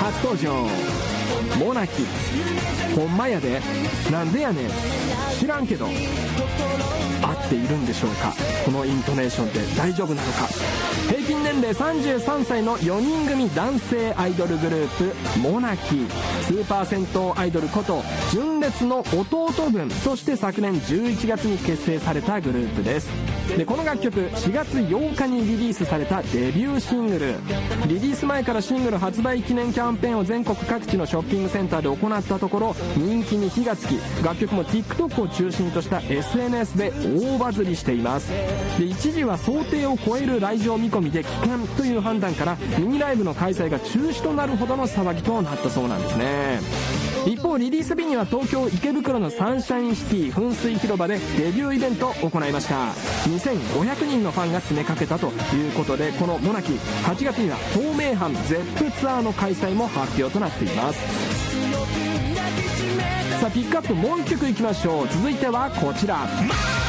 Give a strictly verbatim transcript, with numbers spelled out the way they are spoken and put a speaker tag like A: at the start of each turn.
A: 初登場モナキ。ほんまやで、なんでやねん、知らんけど。合っているんでしょうか、このイントネーションで大丈夫なのか。平均年齢さんじゅうさんさいのよにん組男性アイドルグループモナキ。スーパー銭湯アイドルこと純烈の弟分として昨年じゅういちがつに結成されたグループです。でこの楽曲しがつようかにリリースされたデビューシングル。リリース前からシングル発売記念キャンペーンを全国各地のショッピングセンターで行ったところ、人気に火がつき、楽曲も TikTok を中心とした エスエヌエス で大バズりしています。で一時は想定を超える来場見込みで棄権という判断からミニライブの開催が中止となるほどの騒ぎとなったそうなんですね。一方リリース日には東京池袋のサンシャインシティ噴水広場でデビューイベントを行いました。にせんごひゃくにんのファンが詰めかけたということで、このモナキはちがつには東名阪ゼップツアーの開催も発表となっています。さあピックアップもういっきょくいきましょう。続いてはこちら。